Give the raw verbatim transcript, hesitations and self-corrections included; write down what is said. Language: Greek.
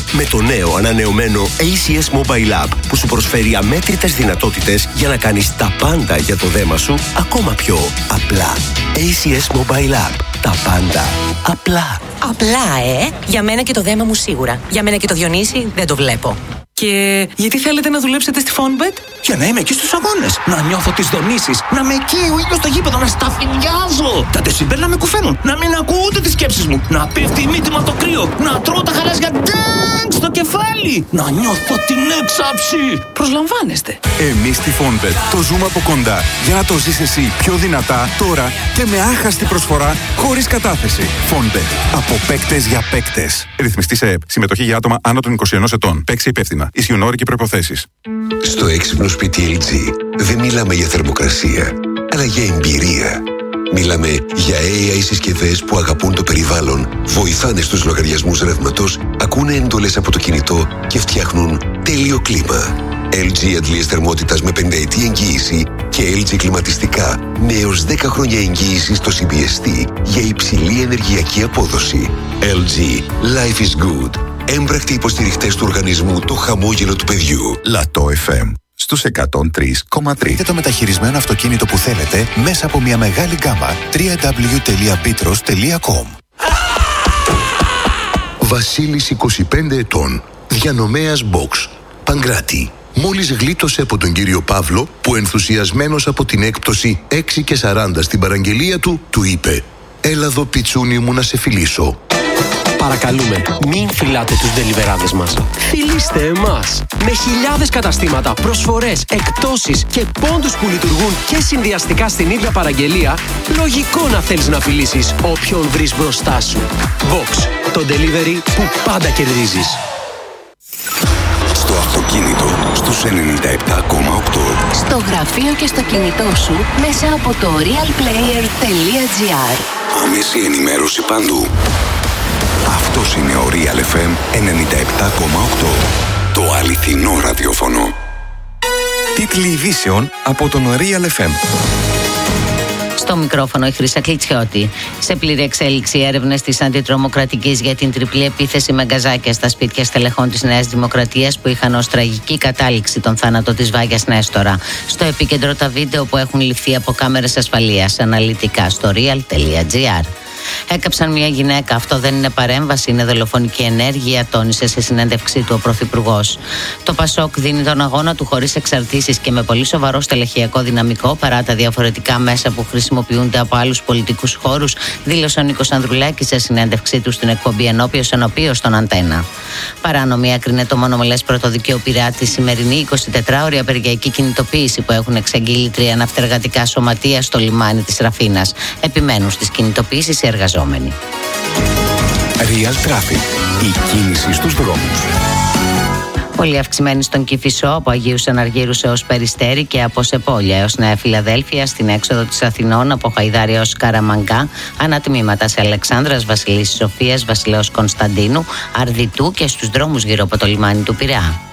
Με το νέο ανανεωμένο έι σι ες Mobile App που σου προσφέρει αμέτρητες δυνατότητες για να κάνεις τα πάντα για το δέμα σου ακόμα πιο απλά. έι σι ες Mobile App. Τα πάντα απλά. Απλά, ε! Για μένα και το δέμα μου σίγουρα. Για μένα και το Διονύση δεν το βλέπω. Και γιατί θέλετε να δουλέψετε στη Fonbet? Για να είμαι εκεί στους αγώνες, να νιώθω τις δονήσεις, να με καίει ο ήλιος στο γήπεδο, να σταφυλιάζω. Τα τεσιμπέλ να με κουφαίνουν, να μην ακούω ούτε τις σκέψεις μου, να πέφτει η μύτη μου από το κρύο, να τρώω τα γαλάζια ντάγκ στο κεφάλι, να νιώθω την έξαψη. Προσλαμβάνεστε. Εμείς στη Fonbet το ζούμε από κοντά για να το ζεις εσύ πιο δυνατά τώρα και με άχαστη προσφορά χωρίς κατάθεση. Fonbet. Από παίκτες για παίκτες. Ρυθμιστή σε ΕΕΠ. Συμμετοχή για άτομα άνω των είκοσι ενός ετών. Παίξει υπεύθυνα. Ισχύουν όροι και προϋποθέσεις. Στο έξυπνο σπίτι ελ τζι δεν μιλάμε για θερμοκρασία, αλλά για εμπειρία. Μιλάμε για έι άι συσκευές που αγαπούν το περιβάλλον, βοηθάνε στους λογαριασμούς ρεύματος, ακούνε εντολές από το κινητό και φτιάχνουν τέλειο κλίμα. ελ τζι αντλίες θερμότητας με πενταετή εγγύηση και ελ τζι κλιματιστικά με έως δέκα χρόνια εγγύηση στο σι μπι ες τι για υψηλή ενεργειακή απόδοση. ελ τζι. Life is good. Έμπρακτοι υποστηριχτές του οργανισμού Το Χαμόγελο του Παιδιού. Λατό εφ εμ στους εκατόν τρία κόμμα τρία. Και το μεταχειρισμένο αυτοκίνητο που θέλετε μέσα από μια μεγάλη γκάμα. double-u double-u double-u τελεία petros τελεία com. Βασίλης, είκοσι πέντε ετών, διανομέας Box, Παγκράτη. Μόλις γλίτωσε από τον κύριο Παύλο που ενθουσιασμένος από την έκπτωση έξι και σαράντα στην παραγγελία του, του είπε «Έλα εδώ πιτσούνι μου να σε φιλήσω». Παρακαλούμε, μην φυλάτε τους ντελιβεράδες μας. Φιλήστε εμάς. Με χιλιάδες καταστήματα, προσφορές, εκπτώσεις και πόντους που λειτουργούν και συνδυαστικά στην ίδια παραγγελία, λογικό να θέλεις να φιλήσεις όποιον βρεις μπροστά σου. Box, το delivery που πάντα κερδίζεις. Στο αυτοκίνητο, στους ενενήντα επτά κόμμα οκτώ. Στο γραφείο και στο κινητό σου, μέσα από το realplayer τελεία gr. Άμεση ενημέρωση παντού. Αυτός είναι ο Real εφ εμ ενενήντα επτά κόμμα οκτώ. Το αληθινό ραδιόφωνο. Τίτλοι ειδήσεων από τον Real εφ εμ. Στο μικρόφωνο η Χρύσα Κλιτσιώτη. Σε πλήρη εξέλιξη έρευνες της Αντιτρομοκρατικής για την τριπλή επίθεση με γκαζάκια στα σπίτια στελεχών της Νέας Δημοκρατίας που είχαν ως τραγική κατάληξη τον θάνατο της Βάγιας Νέστορα. Στο επίκεντρο τα βίντεο που έχουν ληφθεί από κάμερες ασφαλείας αναλυτικά στο real τελεία gr. Έκαψαν μια γυναίκα. Αυτό δεν είναι παρέμβαση, είναι δολοφονική ενέργεια, τόνισε σε συνέντευξή του ο Πρωθυπουργός. Το Πασόκ δίνει τον αγώνα του χωρίς εξαρτήσεις και με πολύ σοβαρό στελεχειακό δυναμικό παρά τα διαφορετικά μέσα που χρησιμοποιούνται από άλλους πολιτικούς χώρους, δήλωσε ο Νίκος Ανδρουλάκης σε συνέντευξή του στην εκπομπή Ενώπιος Ενωπίος στον Αντένα. Παράνομη άκρινε το μονομελές πρωτοδικαίο Πειράτη σημερινή εικοσιτετράωρη απεργιακή κινητοποίηση που έχουν εξαγγείλει τρία ναυτεργατικά σωματεία στο λιμάνι της Ραφίνας. Επιμένουν στις κινητοποίησεις οι εργαζόμενοι. Real Traffic. Η κίνηση στους δρόμους. Πολύ αυξημένη στον Κηφισό από Αγίους Αναργύρους έως Περιστέρι και από Σεπόλια έως Νέα Φιλαδέλφια, στην έξοδο της Αθηνών από Χαϊδάρη έως Καραμαγκά, ανατμήματα σε Αλεξάνδρας, Βασιλής Σοφίας, Βασιλέως Κωνσταντίνου, Αρδιτού και στους δρόμους γύρω από το λιμάνι του Πειραιά.